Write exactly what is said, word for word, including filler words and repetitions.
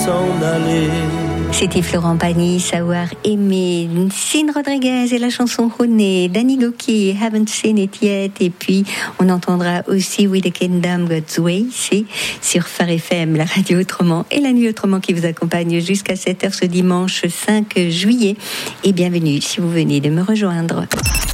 s'en aller. C'était Florent Pagny, Savoir Aimer, Sin Rodriguez et la chanson Honey, Danny Gokey, Haven't Seen It Yet, et puis on entendra aussi With the Kingdom God's Way, c'est sur Phare F M, la radio autrement et la nuit autrement qui vous accompagne jusqu'à sept heures ce dimanche cinq juillet. Et bienvenue si vous venez de me rejoindre.